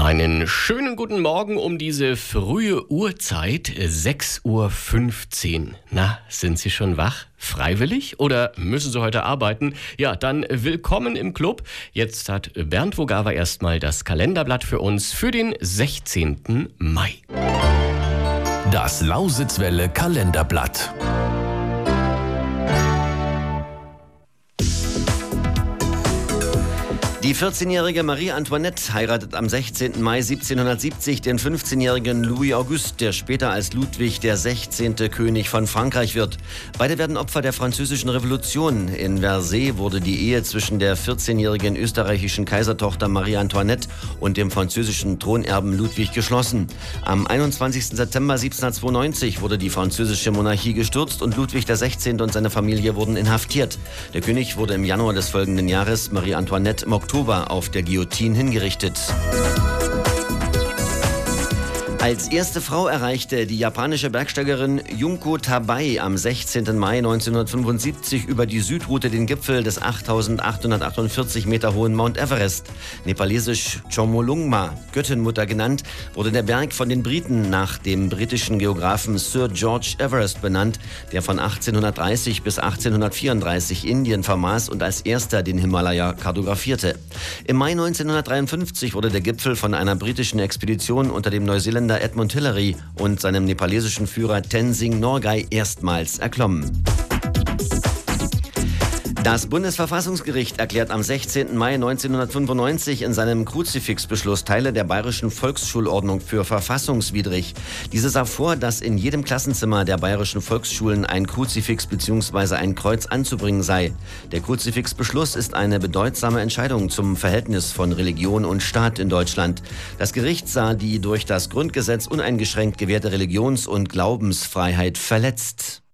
Einen schönen guten Morgen um diese frühe Uhrzeit, 6:15 Uhr. Na, sind Sie schon wach? Freiwillig oder müssen Sie heute arbeiten? Ja, dann willkommen im Club. Jetzt hat Bernd Vogawa erstmal das Kalenderblatt für uns für den 16. Mai. Das Lausitzwelle Kalenderblatt. Die 14-jährige Marie Antoinette heiratet am 16. Mai 1770 den 15-jährigen Louis Auguste, der später als Ludwig der 16. König von Frankreich wird. Beide werden Opfer der Französischen Revolution. In Versailles wurde die Ehe zwischen der 14-jährigen österreichischen Kaisertochter Marie Antoinette und dem französischen Thronerben Ludwig geschlossen. Am 21. September 1792 wurde die französische Monarchie gestürzt und Ludwig der 16. und seine Familie wurden inhaftiert. Der König wurde im Januar des folgenden Jahres, Marie Antoinette im Oktober auf der Guillotine hingerichtet. Als erste Frau erreichte die japanische Bergsteigerin Junko Tabei am 16. Mai 1975 über die Südroute den Gipfel des 8.848 Meter hohen Mount Everest. Nepalesisch Chomolungma, Göttinmutter genannt, wurde der Berg von den Briten nach dem britischen Geographen Sir George Everest benannt, der von 1830 bis 1834 Indien vermaß und als erster den Himalaya kartografierte. Im Mai 1953 wurde der Gipfel von einer britischen Expedition unter dem Neuseeländer Edmund Hillary und seinem nepalesischen Führer Tenzing Norgay erstmals erklommen. Das Bundesverfassungsgericht erklärt am 16. Mai 1995 in seinem Kruzifixbeschluss Teile der bayerischen Volksschulordnung für verfassungswidrig. Diese sah vor, dass in jedem Klassenzimmer der bayerischen Volksschulen ein Kruzifix bzw. ein Kreuz anzubringen sei. Der Kruzifixbeschluss ist eine bedeutsame Entscheidung zum Verhältnis von Religion und Staat in Deutschland. Das Gericht sah die durch das Grundgesetz uneingeschränkt gewährte Religions- und Glaubensfreiheit verletzt.